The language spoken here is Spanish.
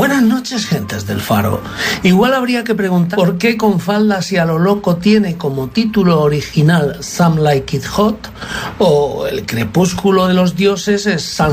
Buenas noches, gentes del Faro. Igual habría que preguntar por qué Con faldas y a lo loco tiene como título original Some Like It Hot, o El crepúsculo de los dioses es